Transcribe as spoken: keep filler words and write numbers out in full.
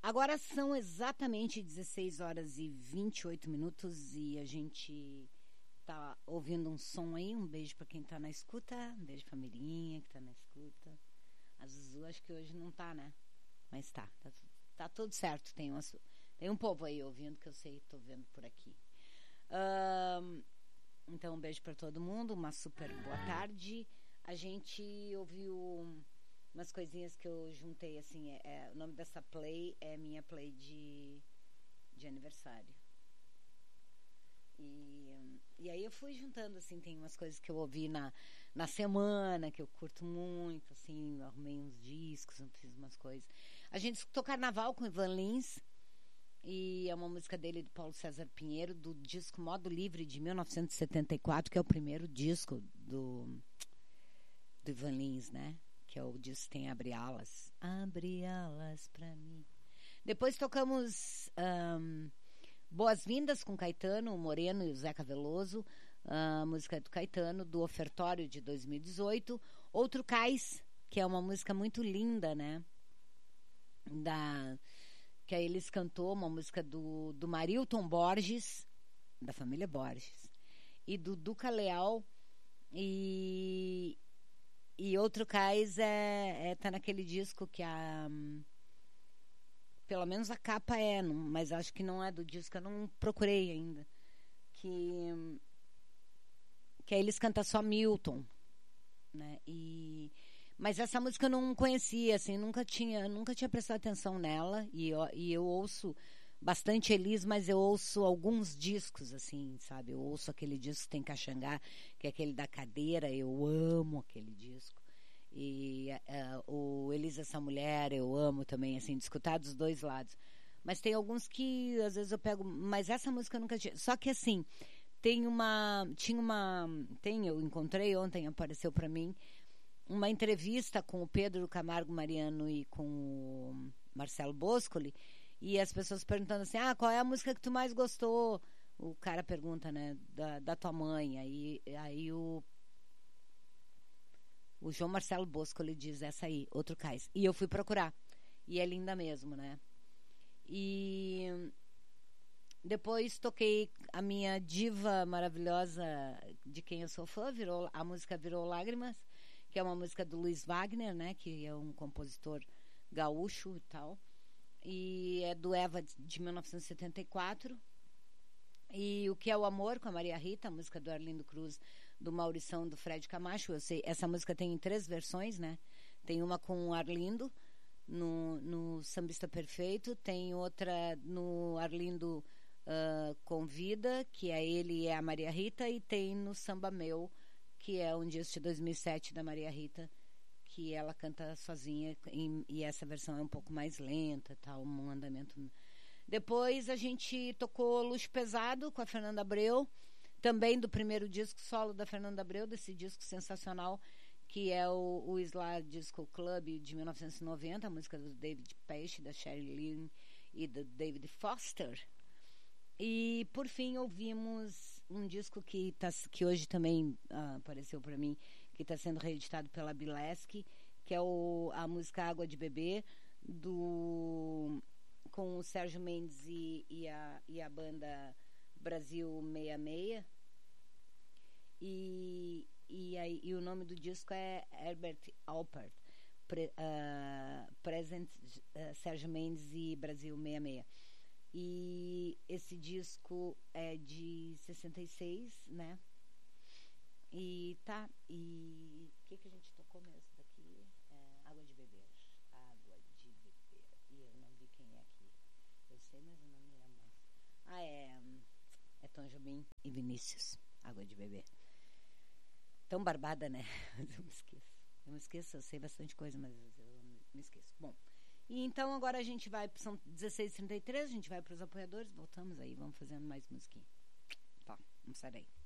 Agora são exatamente dezesseis horas e vinte e oito minutos e a gente tá ouvindo um som aí. Um beijo para quem tá na escuta, um beijo pra Mirinha que tá na escuta. A Zuzu acho que hoje não tá, né? Mas tá, tá, tá tudo certo. Tem, umas, tem um povo aí ouvindo que eu sei, tô vendo por aqui. Um, então um beijo para todo mundo, uma super boa tarde. A gente ouviu umas coisinhas que eu juntei assim, é, é, o nome dessa play é minha play de, de aniversário. E, e aí eu fui juntando, assim, tem umas coisas que eu ouvi na, na semana, que eu curto muito, assim, eu arrumei uns discos, eu fiz umas coisas. A gente escutou Carnaval com Ivan Lins, e é uma música dele, do Paulo César Pinheiro, do disco Modo Livre, de mil novecentos e setenta e quatro, que é o primeiro disco do, do Ivan Lins, né? Que é o disco que tem Abre Alas. Abre alas pra mim. Depois tocamos... Um, Boas-vindas com Caetano, o Moreno e o Zeca Veloso, a música do Caetano, do Ofertório de dois mil e dezoito. Outro Cais, que é uma música muito linda, né? Da, que aí eles cantou, uma música do, do Marilton Borges, da família Borges, e do Duca Leal. E, e Outro Cais é, é, tá naquele disco que a... Pelo menos a capa é, não, mas acho que não é do disco, eu não procurei ainda. Que, que aí eles cantam só Milton, né? E, mas essa música eu não conhecia, assim, nunca tinha, nunca tinha prestado atenção nela. E eu, e eu ouço bastante Elis, mas eu ouço alguns discos, assim, sabe? Eu ouço aquele disco que tem Caxangá, que é aquele da cadeira, eu amo aquele disco. E uh, o Elisa Essa Mulher eu amo também, assim, de escutar dos dois lados. Mas tem alguns que às vezes eu pego, mas essa música eu nunca tinha. Só que assim, tem uma, tinha uma, tem, eu encontrei ontem, apareceu para mim, uma entrevista com o Pedro Camargo Mariano e com o Marcelo Boscoli, e as pessoas perguntando assim, ah, qual é a música que tu mais gostou? O cara pergunta, né, da, da tua mãe, aí, aí o O João Marcelo Boscoli diz essa aí, Outro Cais. E eu fui procurar. E é linda mesmo, né? E depois toquei a minha diva maravilhosa, de quem eu sou fã, virou, a música Virou Lágrimas, que é uma música do Luiz Wagner, né? Que é um compositor gaúcho e tal. E é do Eva de mil novecentos e setenta e quatro. E O Que é o Amor, com a Maria Rita, a música do Arlindo Cruz, do Maurição, do Fred Camacho. Eu sei, essa música tem três versões, né? Tem uma com o Arlindo, no, no Sambista Perfeito. Tem outra no Arlindo uh, Convida, que é ele e é a Maria Rita. E tem no Samba Meu, que é um disco de dois mil e sete da Maria Rita, que ela canta sozinha. E, e essa versão é um pouco mais lenta, tal, um andamento... Depois a gente tocou Luxo Pesado com a Fernanda Abreu, também do primeiro disco solo da Fernanda Abreu, desse disco sensacional, que é o, o Isla Disco Club de mil novecentos e noventa, a música do David Peixe, da Sherry Lynn e do David Foster. E, por fim, ouvimos um disco que, tá, que hoje também ah, apareceu para mim, que está sendo reeditado pela Bileski, que é o, a música Água de Beber, do... com o Sérgio Mendes e, e, a, e a banda Brasil sessenta e seis. E, e, aí, e o nome do disco é Herbert Alpert, Pre, uh, Present uh, Sérgio Mendes e Brasil sessenta e seis. E esse disco é de sessenta e seis, né? E tá, e o que, que a gente tocou mesmo daqui? É, Água de Beber. Água de Beber. E eu não vi quem é aqui. Eu sei, mas eu não me lembro mais. Ah, é, é Tom Jobim e Vinícius. Água de Beber. Tão barbada, né? Eu me esqueço. Eu me esqueço, eu sei bastante coisa, mas eu me esqueço. Bom, e então agora a gente vai, são dezesseis e trinta e três, a gente vai para os apoiadores, voltamos aí, vamos fazendo mais musiquinha. Tá, vamos sair daí.